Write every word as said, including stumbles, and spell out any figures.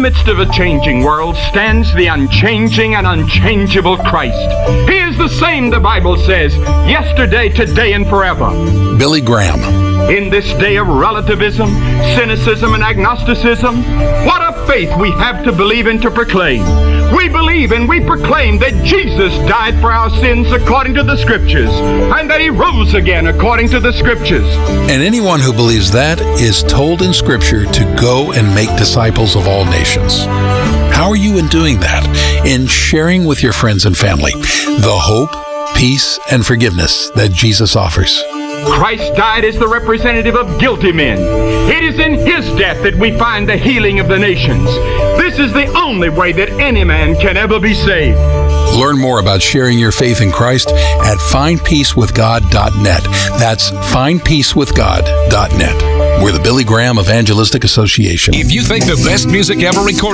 midst of a changing world stands the unchanging and unchangeable Christ. He is the same, the Bible says, yesterday, today, and forever. Billy Graham. In this day of relativism, cynicism, and agnosticism, what a faith we have to believe and to proclaim. We believe and we proclaim that Jesus died for our sins according to the Scriptures, and that He rose again according to the Scriptures. And anyone who believes that is told in Scripture to go and make disciples of all nations. How are you in doing that? In sharing with your friends and family the hope, peace, and forgiveness that Jesus offers. Christ died as the representative of guilty men. It is in His death that we find the healing of the nations. This is the only way that any man can ever be saved. Learn more about sharing your faith in Christ at find peace with god dot net. That's find peace with god dot net. We're the Billy Graham Evangelistic Association. If you think the best music ever recorded